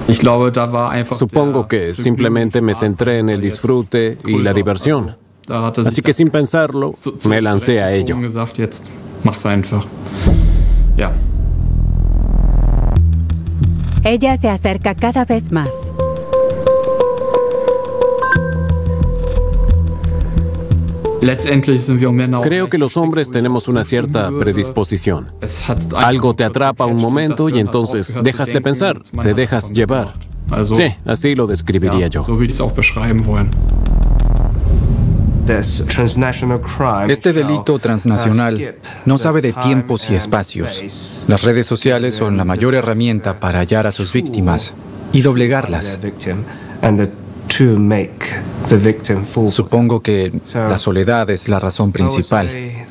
Supongo que simplemente me centré en el disfrute y la diversión. Así que sin pensarlo, me lancé a ello. Ella se acerca cada vez más. Creo que los hombres tenemos una cierta predisposición. Algo te atrapa un momento y entonces dejas de pensar, te dejas llevar. Sí, así lo describiría yo. Este delito transnacional no sabe de tiempos y espacios. Las redes sociales son la mayor herramienta para hallar a sus víctimas y doblegarlas. Supongo que la soledad es la razón principal.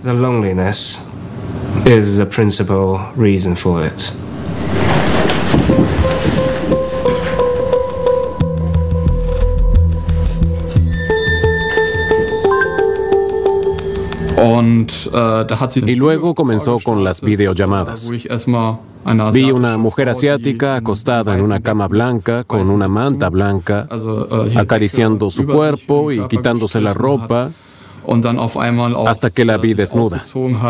Y luego comenzó con las videollamadas. Vi una mujer asiática acostada en una cama blanca con una manta blanca, acariciando su cuerpo y quitándose la ropa hasta que la vi desnuda.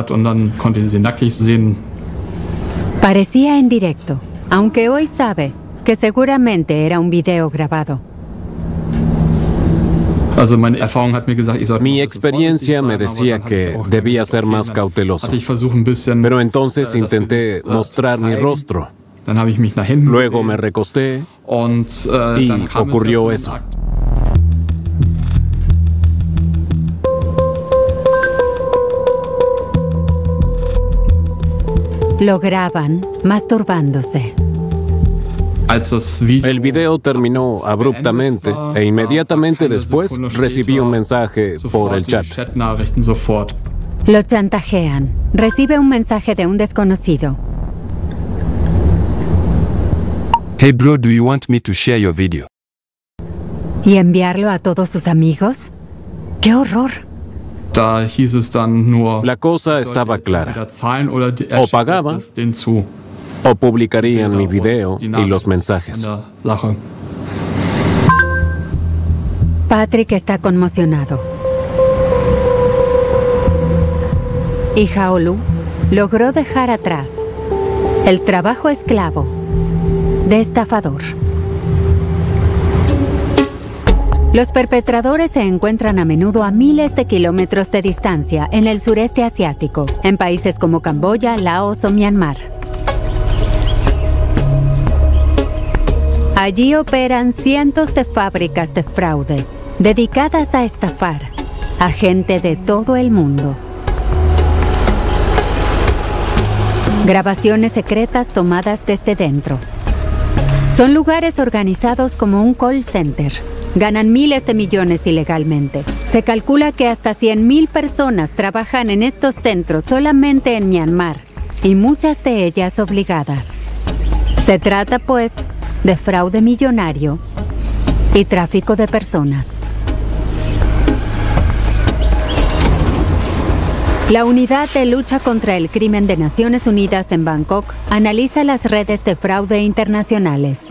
Parecía en directo, aunque hoy sabe que seguramente era un video grabado. Mi experiencia me decía que debía ser más cauteloso, pero entonces intenté mostrar mi rostro. Luego me recosté y ocurrió eso. Lo graban masturbándose. El video terminó abruptamente e inmediatamente después recibí un mensaje por el chat. Lo chantajean. Recibe un mensaje de un desconocido. Hey bro, do you want me to share your video? ¿Y enviarlo a todos sus amigos? ¡Qué horror! La cosa estaba clara. O pagaba o publicarían mi video y los mensajes. Patrick está conmocionado. Y Haolu logró dejar atrás el trabajo esclavo de estafador. Los perpetradores se encuentran a menudo a miles de kilómetros de distancia en el sureste asiático, en países como Camboya, Laos o Myanmar. Allí operan cientos de fábricas de fraude dedicadas a estafar a gente de todo el mundo. Grabaciones secretas tomadas desde dentro. Son lugares organizados como un call center. Ganan miles de millones ilegalmente. Se calcula que hasta 100,000 personas trabajan en estos centros solamente en Myanmar, y muchas de ellas obligadas. Se trata, pues, de fraude millonario y tráfico de personas. La Unidad de Lucha contra el Crimen de Naciones Unidas en Bangkok analiza las redes de fraude internacionales.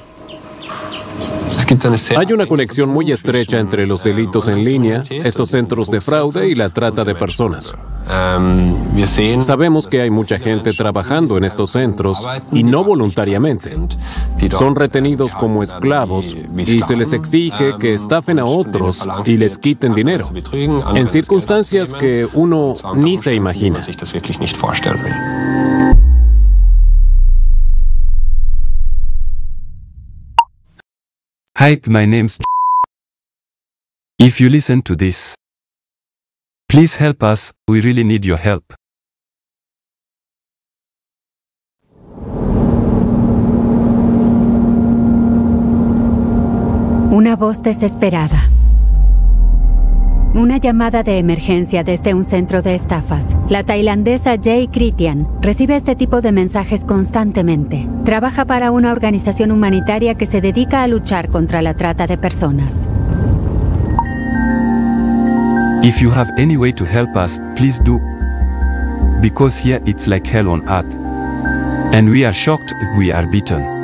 Hay una conexión muy estrecha entre los delitos en línea, estos centros de fraude y la trata de personas. Sabemos que hay mucha gente trabajando en estos centros y no voluntariamente. Son retenidos como esclavos y se les exige que estafen a otros y les quiten dinero, en circunstancias que uno ni se imagina. Hi, my name's If you listen to this, please help us, we really need your help. Una voz desesperada. Una llamada de emergencia desde un centro de estafas. La tailandesa Jay Kritian recibe este tipo de mensajes constantemente. Trabaja para una organización humanitaria que se dedica a luchar contra la trata de personas. If you have any way to help us, please do. Because here it's like hell on earth. And we are shocked, we are beaten.